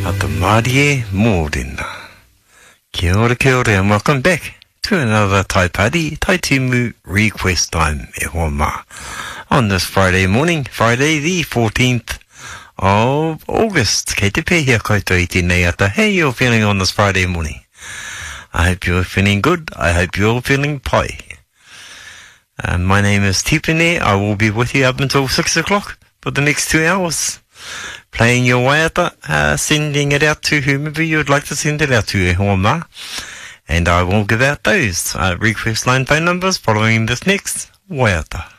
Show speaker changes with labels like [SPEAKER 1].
[SPEAKER 1] Ata Mārie Mōrena. Kia ora, and welcome back to another Tai Party, Tai Timu request time e hoa mā. On this Friday morning, Friday the 14th of August. Kei te pēhia koutou I tēnei ata. How you all feeling on this Friday morning? I hope you're feeling good. I hope you're all feeling pai. My name is Tipene. I will be with you up until 6 o'clock for the next 2 hours. Playing your waiata, sending it out to whomever you would like to send it out to, e hoa mā. And I will give out those request line phone numbers following this next waiata.